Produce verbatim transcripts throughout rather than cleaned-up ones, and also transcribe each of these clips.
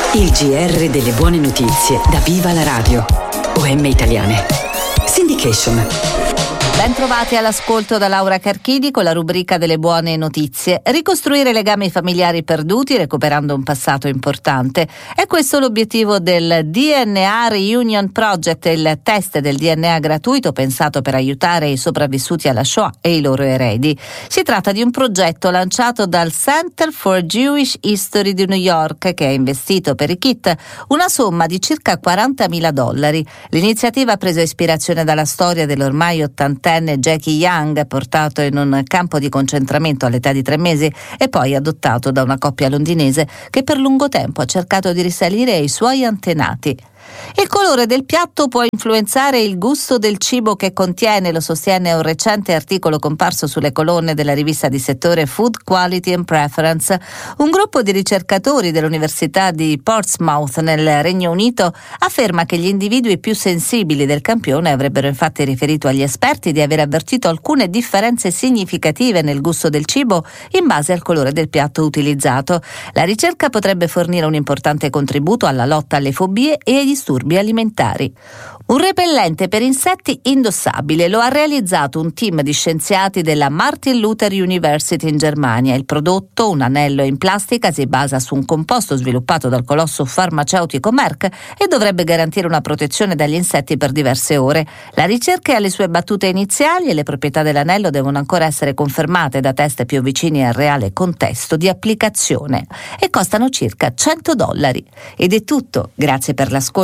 Il G R delle buone notizie da Viva la Radio. O M Italiane. Syndication. Ben trovati all'ascolto da Laura Carchidi con la rubrica delle buone notizie. Ricostruire legami familiari perduti recuperando un passato importante. È questo l'obiettivo del D N A Reunion Project, il test del D N A gratuito pensato per aiutare i sopravvissuti alla Shoah e i loro eredi. Si tratta di un progetto lanciato dal Center for Jewish History di New York, che ha investito per i kit una somma di circa quarantamila dollari. L'iniziativa ha preso ispirazione dalla storia dell'ormai ottantenne Jackie Young, portato in un campo di concentramento all'età di tre mesi e poi adottato da una coppia londinese che per lungo tempo ha cercato di risalire ai suoi antenati. Il colore del piatto può influenzare il gusto del cibo che contiene, lo sostiene un recente articolo comparso sulle colonne della rivista di settore Food Quality and Preference. Un gruppo di ricercatori dell'Università di Portsmouth nel Regno Unito afferma che gli individui più sensibili del campione avrebbero infatti riferito agli esperti di aver avvertito alcune differenze significative nel gusto del cibo in base al colore del piatto utilizzato. La ricerca potrebbe fornire un importante contributo alla lotta alle fobie e agli disturbi alimentari. Un repellente per insetti indossabile lo ha realizzato un team di scienziati della Martin Luther University in Germania. Il prodotto, un anello in plastica, si basa su un composto sviluppato dal colosso farmaceutico Merck e dovrebbe garantire una protezione dagli insetti per diverse ore. La ricerca è alle sue battute iniziali e le proprietà dell'anello devono ancora essere confermate da test più vicini al reale contesto di applicazione e costano circa cento dollari. Ed è tutto, grazie per l'ascolto.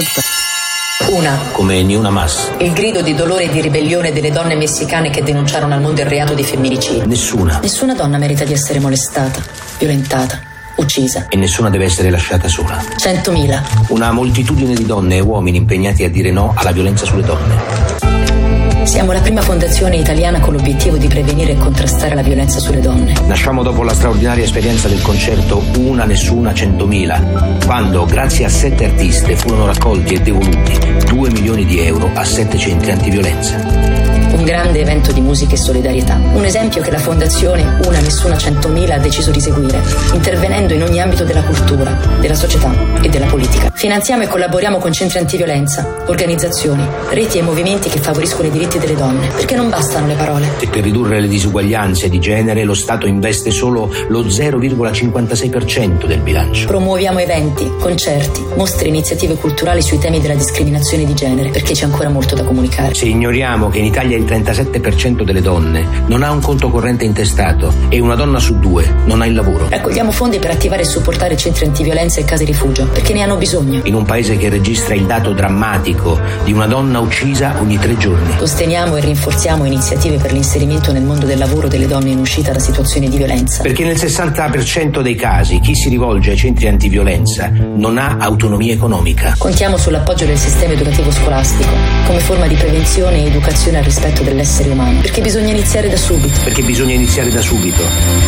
Una. Come ni una más. Il grido di dolore e di ribellione delle donne messicane che denunciarono al mondo il reato di femminicidio. Nessuna. Nessuna donna merita di essere molestata, violentata, uccisa. E nessuna deve essere lasciata sola. Centomila. Una moltitudine di donne e uomini impegnati a dire no alla violenza sulle donne. Siamo la prima fondazione italiana con l'obiettivo di prevenire e contrastare la violenza sulle donne. Nasciamo dopo la straordinaria esperienza del concerto Una, Nessuna, Centomila, quando, grazie a sette artiste, furono raccolti e devoluti due milioni di euro a sette centri antiviolenza. Un grande evento di musica e solidarietà. Un esempio che la fondazione Una, Nessuna, Centomila ha deciso di seguire, intervenendo in ogni ambito della cultura, della società e della politica. Finanziamo e collaboriamo con centri antiviolenza, organizzazioni, reti e movimenti che favoriscono i diritti delle donne, perché non bastano le parole. E per ridurre le disuguaglianze di genere lo Stato investe solo lo zero virgola cinquantasei per cento del bilancio. Promuoviamo eventi, concerti, mostre e iniziative culturali sui temi della discriminazione di genere, perché c'è ancora molto da comunicare. Se ignoriamo che in Italia il trentasette per cento delle donne non ha un conto corrente intestato e una donna su due non ha il lavoro. Raccogliamo fondi per attivare e supportare centri antiviolenza e case rifugio, perché ne hanno bisogno. In un paese che registra il dato drammatico di una donna uccisa ogni tre giorni. Sosteniamo e rinforziamo iniziative per l'inserimento nel mondo del lavoro delle donne in uscita da situazioni di violenza. Perché nel sessanta per cento dei casi chi si rivolge ai centri antiviolenza non ha autonomia economica. Contiamo sull'appoggio del sistema educativo scolastico come forma di prevenzione e educazione al rispetto dell'essere umano. Perché bisogna iniziare da subito. Perché bisogna iniziare da subito.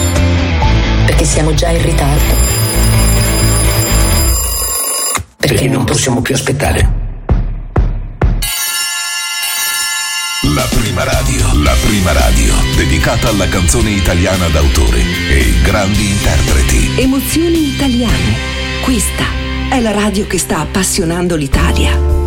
Perché siamo già in ritardo. Perché, Perché non possiamo più aspettare. La prima radio, la prima radio, dedicata alla canzone italiana d'autore e ai grandi interpreti. Emozioni italiane. Questa è la radio che sta appassionando l'Italia.